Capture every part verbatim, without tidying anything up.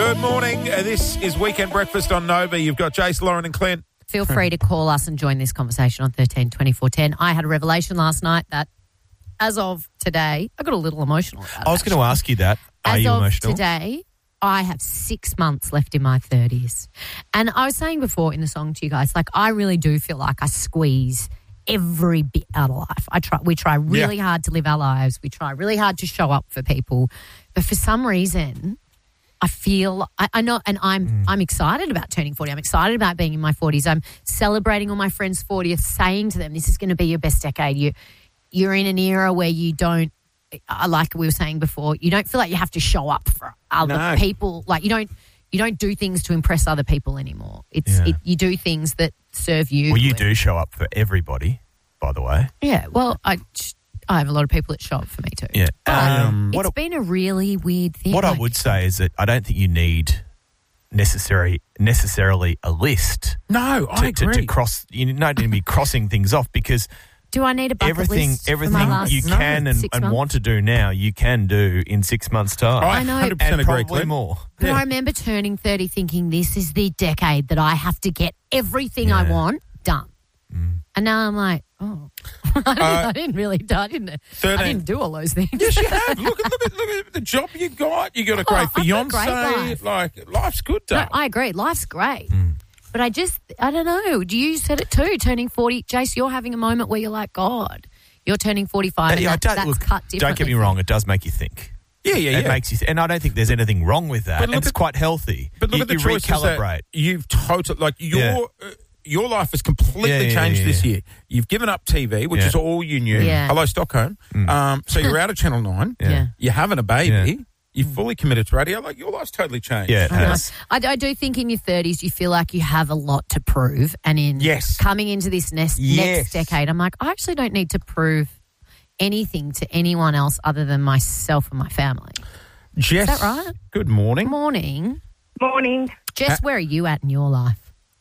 Good morning. Uh, This is Weekend Breakfast on Nova. You've got Jace, Lauren and Clint. Feel free to call us and join this conversation on thirteen twenty-four ten. I had a revelation last night that as of today, I got a little emotional about it. I was going to ask you that. Are As you of emotional? today, I have six months left in my thirties. And I was saying before in the song to you guys, like, I really do feel like I squeeze every bit out of life. I try. We try really Yeah. hard to live our lives. We try really hard to show up for people. But for some reason, I feel, I, I know, and I'm Mm. I'm excited about turning forty. I'm excited about being in my forties. I'm celebrating all my friends' fortieth, saying to them, this is going to be your best decade. You, you're in an era where you don't, uh, like we were saying before, you don't feel like you have to show up for other No. people. Like you don't you don't do things to impress other people anymore. It's Yeah. it, you do things that serve you. Well, you and- do show up for everybody, by the way. Yeah. Well, I I have a lot of people that show up for me too. Yeah. But Um, what it's I- been a really weird thing. What I like- would say is that I don't think you need necessary necessarily a list No, to, I to, agree. to cross. You don't need to be crossing things off because Do I need a bucket everything list for my everything last you can and, six and months? want to do now, you can do in six months' time. I I know. one hundred percent and agree, probably Clint. more. But Yeah. I remember turning thirty thinking this is the decade that I have to get everything I Yeah. want done. Mm. And now I'm like, oh, I, didn't, Uh, I didn't really do I didn't, I thirteen didn't do all those things. Yes, you have. Look at look at look at the job you got. You got a great Oh, I've got a fiance. great life. Like life's good, No, though. I agree. Life's great. Mm. But I just, I don't know. Do you said it too, turning forty? Jace, you're having a moment where you're like, God, you're turning forty-five and Yeah, I that, don't- that's look, cut differently. Don't get me wrong; it does make you think. yeah, yeah, It yeah. makes you, and I don't think there's anything wrong with that. But look It's at- quite healthy. but look you, at the you choices that recalibrate. you've totally like your Yeah. uh, your life has completely Yeah, yeah, changed yeah, this yeah. year. You've given up T V, which Yeah. is all you knew. Yeah. Hello, Stockholm. Mm. Um, so you're out of Channel Nine. Yeah. Yeah. You're having a baby. Yeah. You're fully committed to radio. Like your life's totally changed. Yeah, it I know. has. I, I do think in your thirties you feel like you have a lot to prove, and in Yes. coming into this next, Yes. next decade, I'm like, I actually don't need to prove anything to anyone else other than myself and my family. Jess, Is that right? Good morning. Morning, Morning. Jess. Where are you at in your life?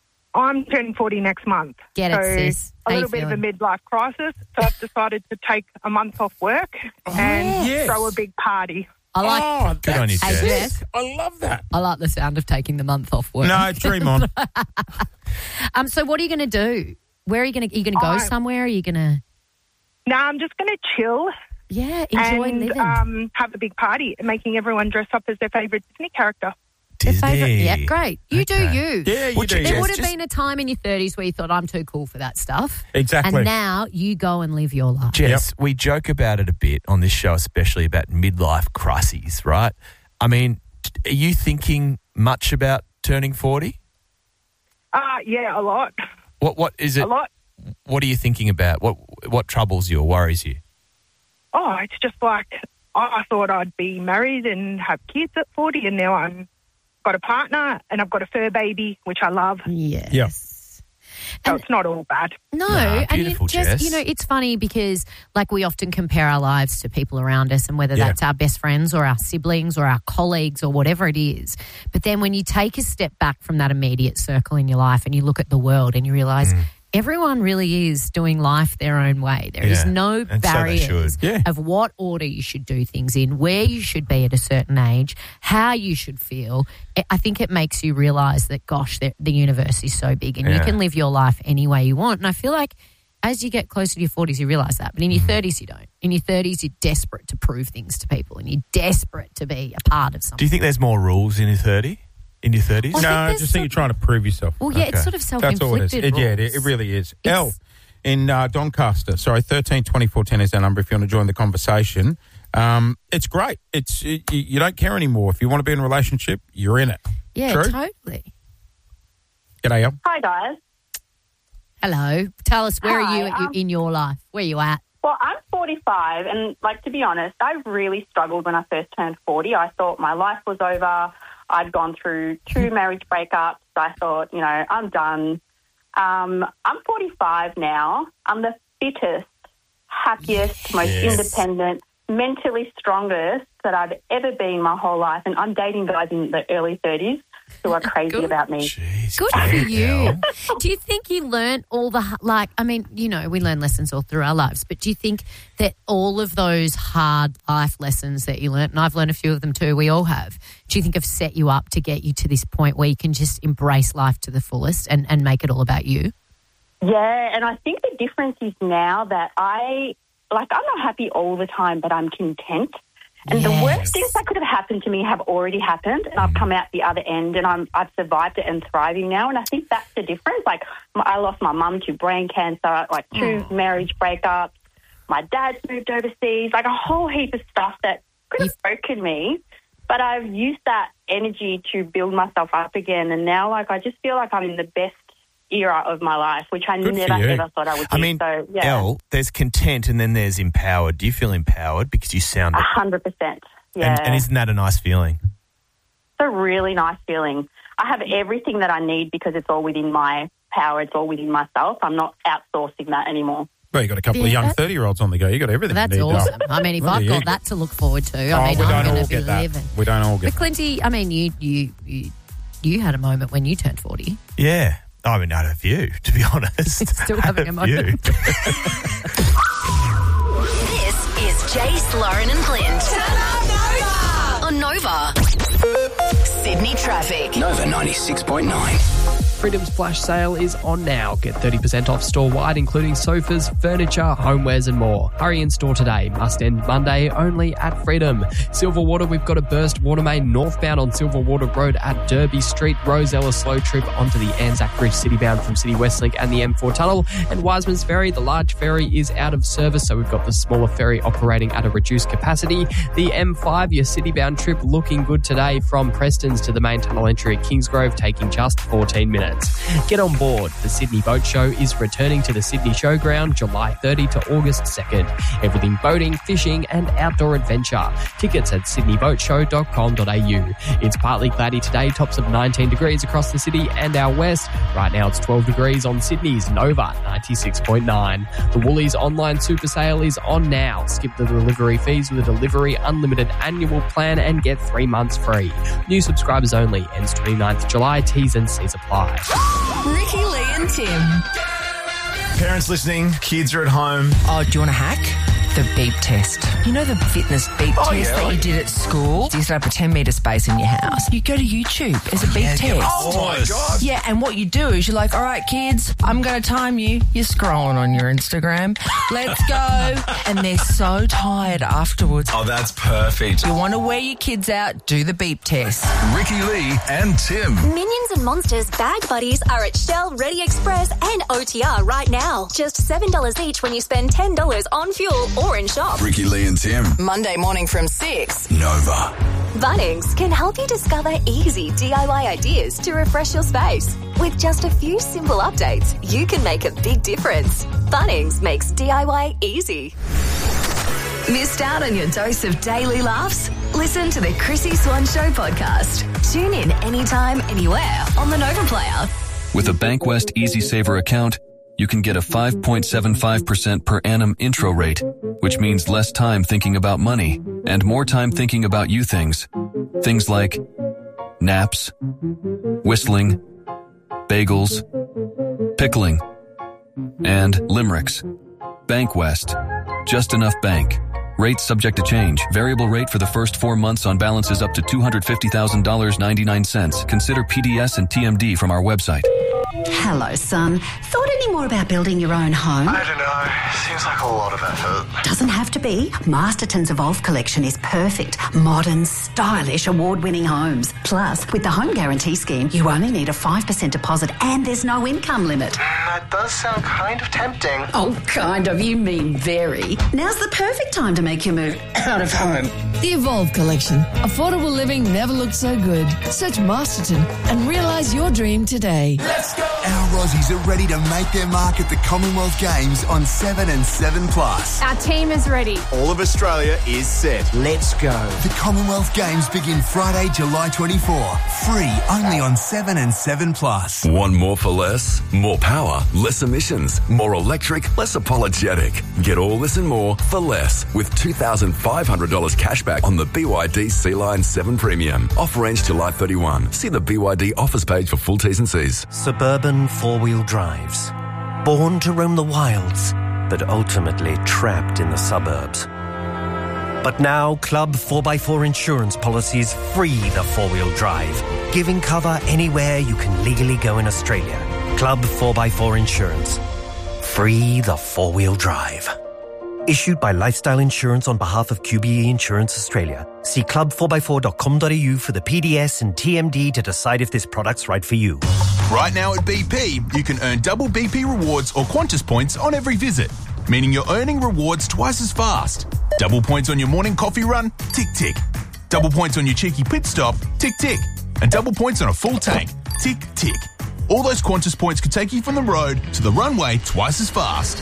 I'm turning forty next month. Get it, so sis. How a you little bit of a feeling? midlife crisis. So I've decided to take a month off work and yes. throw a big party. I like. oh, Good on you, that's Hey, Jess. sick. I love that. I like the sound of taking the month off work. No, dream on. Um. So what are you going to do? Where are you going to? Are you going to go I- somewhere? Are you going to? No, I'm just going to chill Yeah, enjoy and living. um, have a big party, making everyone dress up as their favourite Disney character. Your Disney. favourite? Yeah, great. You do Okay. you. Yeah, you Would do. you There Jess. would have just- been a time in your thirties where you thought, I'm too cool for that stuff. Exactly. And now you go and live your life. Jess, we joke about it a bit on this show, especially about midlife crises, right? I mean, are you thinking much about turning forty? Uh, yeah, a lot. What What is it? A lot. What are you thinking about? What What troubles you or worries you? Oh, it's just like I thought I'd be married and have kids at forty, and now I'm got a partner and I've got a fur baby, which I love. Yes. Yeah. So And- it's not all bad. No, Nah, and you beautiful, just, Jess. you know, it's funny because like we often compare our lives to people around us and whether Yeah. that's our best friends or our siblings or our colleagues or whatever it is. But then when you take a step back from that immediate circle in your life and you look at the world and you realise everyone really is doing life their own way. There is Yeah. no And so they barriers should. Yeah. of what order you should do things in, where you should be at a certain age, how you should feel. I- I think it makes you realise that, gosh, the, the universe is so big and you Yeah. can live your life any way you want. And I feel like as you get closer to your forties, you realise that. But in Mm. your thirties, you don't. In your thirties, you're desperate to prove things to people and you're desperate to be a part of Do something. you think there's more rules in your thirty? In your thirties? Well, I no, think I there's just think some- you're trying to prove yourself. Well, yeah, it's Okay. sort of That's all it is. self-inflicted It, yeah, it, rules. it really is. It's- L in uh, Doncaster. Sorry, thirteen twenty-four ten is our number if you want to join the conversation. Um, it's great. It's it, you, you don't care anymore. If you want to be in a relationship, you're in it. Yeah, True. totally. G'day, L. Hi, guys. Hello. Tell us, where are Hi, you at, um, in your life? Where are you at? Well, I'm forty-five, and, like, to be honest, I really struggled when I first turned forty. I thought my life was over. I'd gone through two marriage breakups. I thought, you know, I'm done. Um, I'm forty-five now. I'm the fittest, happiest, most Yes. independent, mentally strongest that I've ever been my whole life, and I'm dating guys in the early thirties. who are crazy Good. about me. Jeez, Good Kate, for you. Elle. Do you think you learn all the, like, I mean, you know, we learn lessons all through our lives, but do you think that all of those hard life lessons that you learnt, and I've learned a few of them too, we all have, do you think have set you up to get you to this point where you can just embrace life to the fullest and, and make it all about you? Yeah, and I think the difference is now that I, like, I'm not happy all the time, but I'm content. And the worst things that could have happened to me have already happened, and I've come out the other end, and I'm, I've survived it and thriving now. And I think that's the difference. Like, I lost my mum to brain cancer, like two Oh. marriage breakups. My dad's moved overseas, like a whole heap of stuff that could have broken me. But I've used that energy to build myself up again. And now, like, I just feel like I'm in the best era of my life, which I Good for never, you. ever thought I would I do. mean, so, yeah, Elle, there's content and then there's empowered. Do you feel empowered? Because you sound a it. hundred percent. Yeah. And, and isn't that a nice feeling? It's a really nice feeling. I have everything that I need because it's all within my power. It's all within myself. I'm not outsourcing that anymore. Well, you got a couple of Yeah, young that- thirty-year-olds on the go. You got everything. Well, that's you need, awesome. though. I mean, if Look I've at got you. that to look forward to, Oh, I mean, we I'm don't going all to be get that. living. We don't all get But Clinty, I mean, you, you, you, you had a moment when you turned forty. Yeah. I mean, I had a few, to be honest. Still having a few. moment. This is Jace, Lauren and Clint. On Nova. Sydney traffic. Nova ninety-six point nine. Freedom's flash sale is on now. Get thirty percent off store-wide, including sofas, furniture, homewares and more. Hurry in store today. Must end Monday only at Freedom. Silverwater, we've got a burst water main northbound on Silverwater Road at Derby Street. Rosella slow trip onto the Anzac Bridge citybound from City Westlink and the M four tunnel. And Wiseman's Ferry, the large ferry is out of service, so we've got the smaller ferry operating at a reduced capacity. The M five, your citybound trip looking good today from Preston's to the main tunnel entry at Kingsgrove, taking just fourteen minutes. Get on board. The Sydney Boat Show is returning to the Sydney Showground July thirtieth to August second. Everything boating, fishing and outdoor adventure. Tickets at sydney boat show dot com dot a u. It's partly cloudy today, tops of nineteen degrees across the city and our west. Right now it's twelve degrees on Sydney's Nova ninety-six point nine. The Woolies online super sale is on now. Skip the delivery fees with a delivery unlimited annual plan and get three months free. New subscribers only. Ends twenty-ninth of July. T's and C's apply. Ricky, Lee and Tim. Parents listening, kids are at home. Oh, do you want a hack? The beep test. You know the fitness beep Oh, test yeah, that like- you did at school? You set up a ten metre space in your house. You go to YouTube. There's a beep Yeah, test. oh my God. Yeah, and what you do is you're like, all right, kids, I'm going to time you. You're scrolling on your Instagram. Let's go. And they're so tired afterwards. Oh, that's perfect. You want to wear your kids out, do the beep test. Ricky Lee and Tim. Minions and Monsters Bag Buddies are at Shell, Ready Express and O T R right now. Just seven dollars each when you spend ten dollars on fuel or in shop. Ricky Lee and Tim. Monday morning from six. Nova. Bunnings can help you discover easy D I Y ideas to refresh your space. With just a few simple updates, you can make a big difference. Bunnings makes D I Y easy. Missed out on your dose of daily laughs? Listen to the Chrissy Swan Show podcast. Tune in anytime, anywhere on the Nova Player. With a Bankwest EasySaver account, you can get a five point seven five percent per annum intro rate, which means less time thinking about money and more time thinking about you things. Things like naps, whistling, bagels, pickling, and limericks. Bankwest. Just enough bank. Rates subject to change. Variable rate for the first four months on balances up to two hundred fifty thousand dollars and ninety-nine cents. Consider P D S and T M D from our website. Hello, son. Thought any more about building your own home? I don't know. Seems like a lot of effort. Doesn't have to be. Masterton's Evolve collection is perfect. Modern, stylish, award-winning homes. Plus, with the home guarantee scheme, you only need a five percent deposit and there's no income limit. That does sound kind of tempting. Oh, kind of. You mean very. Now's the perfect time to make your move out of home. The Evolve collection. Affordable living never looked so good. Search Masterton and realise your dream today. Let's go! Our Aussies are ready to make their mark at the Commonwealth Games on seven and seven plus. Our team is ready. All of Australia is set. Let's go. The Commonwealth Games begin Friday, July twenty-fourth. Free only on seven and seven plus. Want more for less? More power, less emissions, more electric, less apologetic. Get all this and more for less with two thousand five hundred dollars cashback cashback on the B Y D Sea Line seven Premium. Offer ends July thirty-first. See the B Y D offers page for full T's and C's. Suburban four-wheel drives. Born to roam the wilds, but ultimately trapped in the suburbs. But now, Club four by four insurance policies free the four-wheel drive, giving cover anywhere you can legally go in Australia. Club four by four Insurance. Free the four-wheel drive. Issued by Lifestyle Insurance on behalf of Q B E Insurance Australia. See club four by four dot com dot a u for the P D S and T M D to decide if this product's right for you. Right now at B P, you can earn double B P rewards or Qantas points on every visit, meaning you're earning rewards twice as fast. Double points on your morning coffee run? Tick, tick. Double points on your cheeky pit stop? Tick, tick. And double points on a full tank? Tick, tick. All those Qantas points could take you from the road to the runway twice as fast.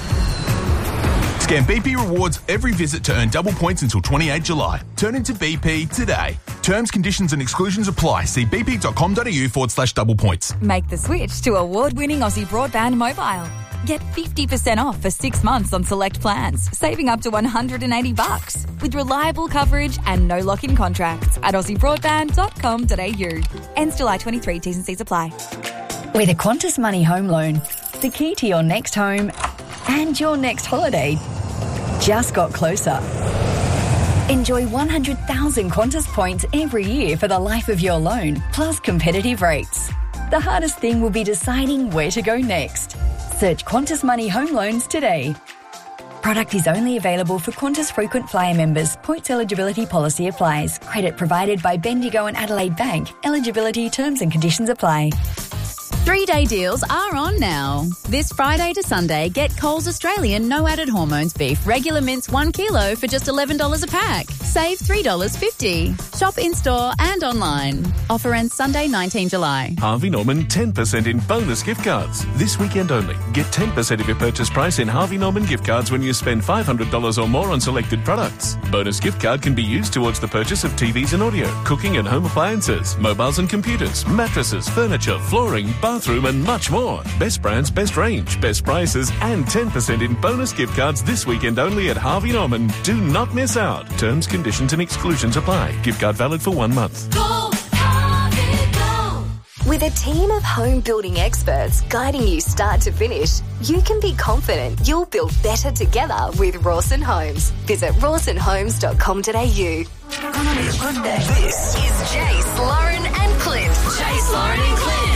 Scan B P rewards every visit to earn double points until twenty-eighth of July. Turn into B P today. Terms, conditions and exclusions apply. See bp.com.au forward slash double points. Make the switch to award-winning Aussie Broadband Mobile. Get fifty percent off for six months on select plans, saving up to one hundred eighty bucks with reliable coverage and no lock-in contracts at aussie broadband dot com dot a u. Ends July twenty-third, T's and C's apply. With a Qantas Money Home Loan, the key to your next home and your next holiday just got closer. Enjoy one hundred thousand Qantas points every year for the life of your loan, plus competitive rates. The hardest thing will be deciding where to go next. Search Qantas Money Home Loans today. Product is only available for Qantas Frequent Flyer members. Points eligibility policy applies. Credit provided by Bendigo and Adelaide Bank. Eligibility terms and conditions apply. Three-day deals are on now. This Friday to Sunday, get Coles Australian no added hormones beef regular mince one kilo for just eleven dollars a pack. Save three dollars fifty. Shop in-store and online. Offer ends Sunday, nineteenth of July. Harvey Norman ten percent in bonus gift cards. This weekend only. Get ten percent of your purchase price in Harvey Norman gift cards when you spend five hundred dollars or more on selected products. Bonus gift card can be used towards the purchase of T Vs and audio, cooking and home appliances, mobiles and computers, mattresses, furniture, flooring, bathroom and much more. Best brands, best range, best prices and ten percent in bonus gift cards this weekend only at Harvey Norman. Do not miss out. Terms, conditions and exclusions apply. Gift card valid for one month. Go, Harvey, go. With a team of home building experts guiding you start to finish, you can be confident you'll build better together with Rawson Homes. Visit rawson homes dot com dot a u. This is Jace, Lauren and Clint. Jace, Lauren and Clint.